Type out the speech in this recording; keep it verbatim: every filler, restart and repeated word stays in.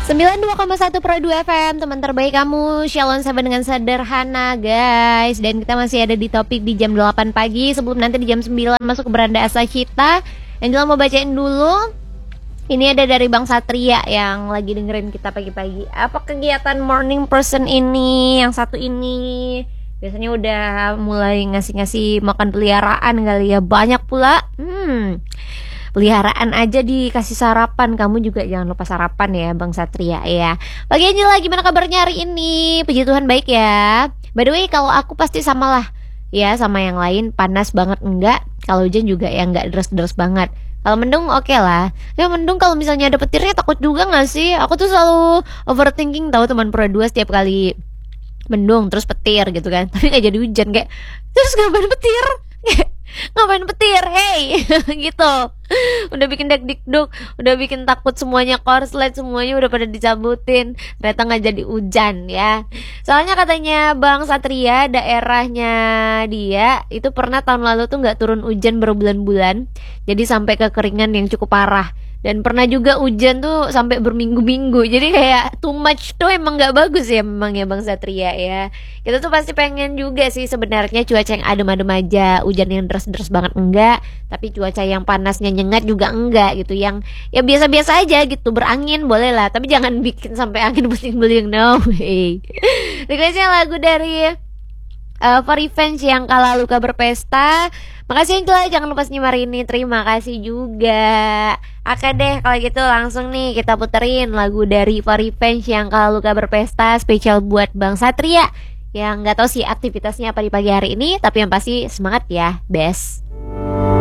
sembilan puluh dua koma satu Pro dua F M, teman terbaik kamu. Shalom sahabat dengan sederhana guys. Dan kita masih ada di topik di jam delapan pagi. Sebelum nanti di jam sembilan masuk ke beranda Asahita. Angela mau bacain dulu. Ini ada dari Bang Satria yang lagi dengerin kita pagi-pagi. Apa kegiatan morning person ini? Yang satu ini biasanya udah mulai ngasih-ngasih makan peliharaan kali ya. Banyak pula. Hmm Peliharaan aja dikasih sarapan. Kamu juga jangan lupa sarapan ya Bang Satria ya. Pagi Angela, gimana kabarnya hari ini? Puji Tuhan baik ya. By the way, kalau aku pasti samalah ya sama yang lain. Panas banget enggak, kalau hujan juga ya enggak deres-deres banget. Kalau mendung oke okay lah. Ya mendung kalau misalnya ada petirnya takut juga gak sih? Aku tuh selalu overthinking tahu teman Pro dua setiap kali mendung terus petir gitu kan. Tapi gak jadi hujan, kayak terus ngapain petir? Ngapain petir, hey gitu. Udah bikin deg-deg-dug, udah bikin takut semuanya korslet, semuanya udah pada dicabutin. Ternyata gak jadi hujan ya. Soalnya katanya Bang Satria, daerahnya dia itu pernah tahun lalu tuh gak turun hujan berbulan-bulan. Jadi sampai kekeringan yang cukup parah. Dan pernah juga hujan tuh sampai berminggu-minggu. Jadi kayak too much tuh emang gak bagus ya memang ya Bang Satria ya. Kita tuh pasti pengen juga sih sebenarnya cuaca yang adem-adem aja. Hujan yang deras-deras banget enggak, tapi cuaca yang panasnya nyengat juga enggak gitu. Yang ya biasa-biasa aja gitu, berangin boleh lah, tapi jangan bikin sampai angin puting-beliung, no way. Requestnya lagu dari uh, For Revenge yang Kala Luka Berpesta. Makasih Angela, jangan lupa senyum hari ini. Terima kasih juga. Oke deh, kalau gitu langsung nih kita puterin lagu dari For Revenge yang Kala Luka Berpesta, spesial buat Bang Satria yang nggak tahu sih aktivitasnya apa di pagi hari ini, tapi yang pasti semangat ya, best.